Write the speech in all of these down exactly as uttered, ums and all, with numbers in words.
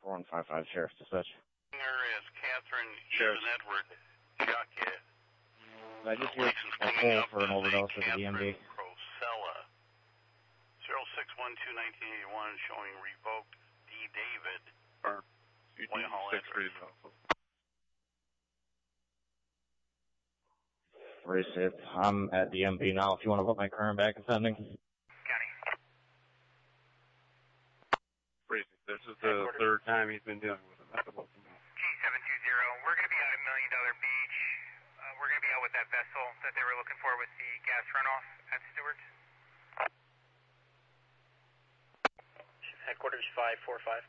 four one five five, Sheriff Dispatch. There is Catherine Sheriff. Ethan Edward Chuckett. I just hear a call for an overdose at the D M V. Prosella. zero six one two nineteen eighty-one showing revoked D. David. Or Whitehall six address. Race it. I'm at the M V now if you want to put my current back in sending. County. Crazy. This is the third time he's been dealing with it. That's about to know. G seven two zero, we're going to be out at Million Dollar Beach. Uh, we're going to be out with that vessel that they were looking for with the gas runoff at Stewart's. Headquarters five four five.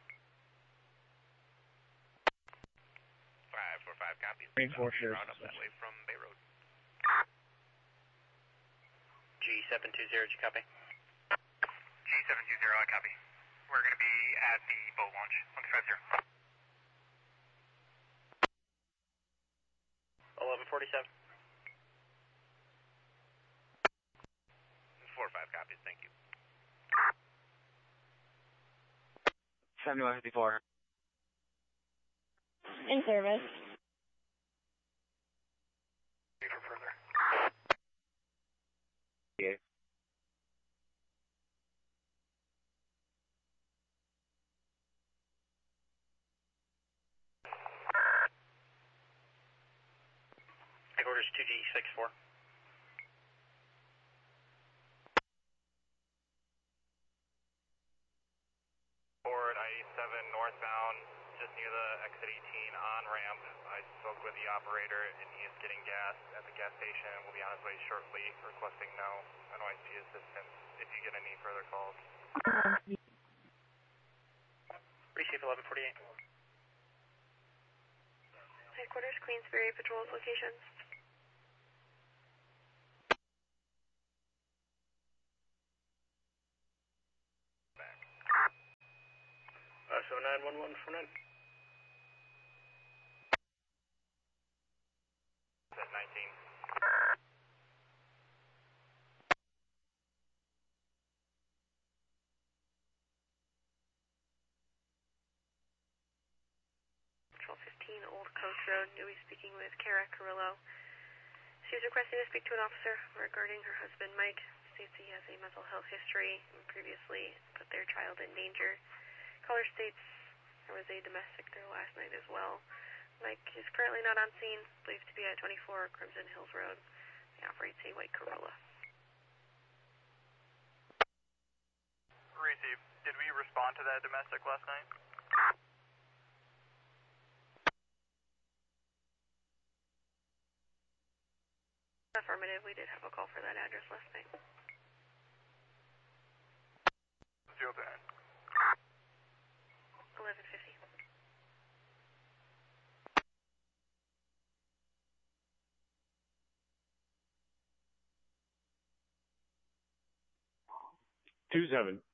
five four five, copy. Reinforce your round up that way from Bay Road. G seven two zero, did you copy? G seven two zero, I copy. We're going to be at the boat launch on the five zero. eleven forty-seven. four five copies, thank you. seventy-one fifty-four. In service. For further. Yeah. Headquarters two G six four. Forward I eighty-seven northbound, just near the exit eighteen on ramp. I spoke with the operator and he is getting gas at the gas station and will be on his way shortly, requesting no N Y C assistance if you get any further calls. Receive eleven forty-eight. Headquarters, Queensbury Patrol's locations. Uh, so nine one one four nine. At nineteen. Patrol fifteen, Old Coast Road. Newey speaking with Kara Carrillo. She is requesting to speak to an officer regarding her husband, Mike. States he has a mental health history and previously put their child in danger. Caller states there was a domestic there last night as well. Mike is currently not on scene, believed to be at twenty-four Crimson Hills Road. He operates a white Corolla. Receive. Did we respond to that domestic last night? Affirmative, we did have a call for that address last night. Zero ten. eleven fifty. Two seven.